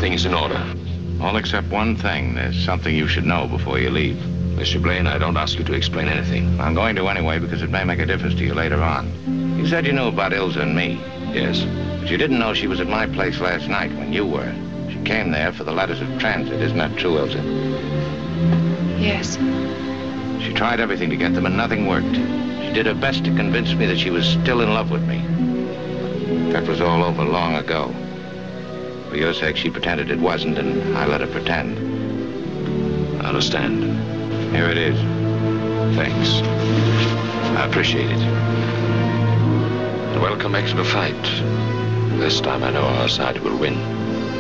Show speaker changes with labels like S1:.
S1: Everything's in order.
S2: All except one thing. There's something you should know before you leave.
S1: Mr. Blaine, I don't ask you to explain anything.
S2: I'm going to anyway because it may make a difference to you later on. You said you knew about Ilse and me.
S1: Yes.
S2: But you didn't know she was at my place last night when you were. She came there for the letters of transit. Isn't that true, Ilse?
S3: Yes.
S2: She tried everything to get them and nothing worked. She did her best to convince me that she was still in love with me. That was all over long ago. For your sake, she pretended it wasn't, and I let her pretend.
S1: I understand.
S2: Here it is.
S1: Thanks. I appreciate it. A welcome extra fight. This time I know our side will win.